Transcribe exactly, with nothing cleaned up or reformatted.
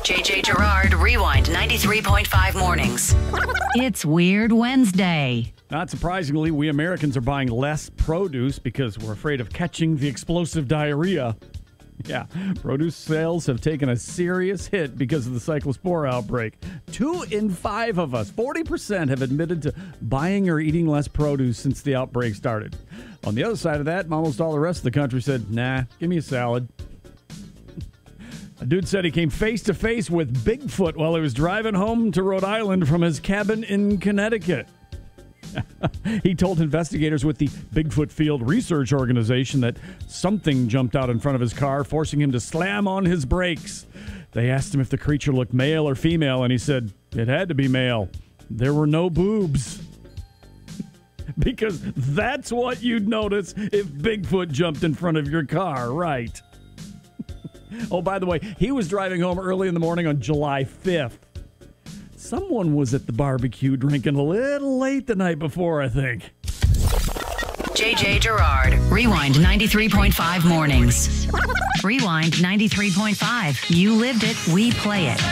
J J Gerard, Rewind ninety-three point five mornings. It's Weird Wednesday. Not surprisingly, we Americans are buying less produce because we're afraid of catching the explosive diarrhea. Yeah, produce sales have taken a serious hit because of the cyclospora outbreak. Two in five of us, forty percent, have admitted to buying or eating less produce since the outbreak started. On the other side of that, almost all the rest of the country said, nah, give me a salad. A dude said he came face-to-face with Bigfoot while he was driving home to Rhode Island from his cabin in Connecticut. He told investigators with the Bigfoot Field Research Organization that something jumped out in front of his car, forcing him to slam on his brakes. They asked him if the creature looked male or female, and he said it had to be male. There were no boobs. Because that's what you'd notice if Bigfoot jumped in front of your car, right? Oh, by the way, he was driving home early in the morning on July fifth. Someone was at the barbecue drinking a little late the night before, I think. J J Gerard, Rewind ninety-three point five mornings. Rewind ninety-three point five. You lived it, we play it.